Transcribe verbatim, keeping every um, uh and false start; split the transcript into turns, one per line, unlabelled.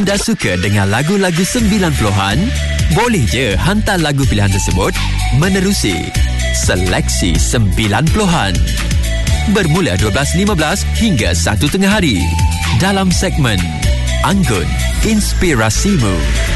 Anda suka dengan lagu-lagu sembilan puluhan? Boleh je hantar lagu pilihan tersebut menerusi Seleksi sembilan puluhan. Bermula dua belas lima belas hingga satu tengah hari dalam segmen Anggun Inspirasimu.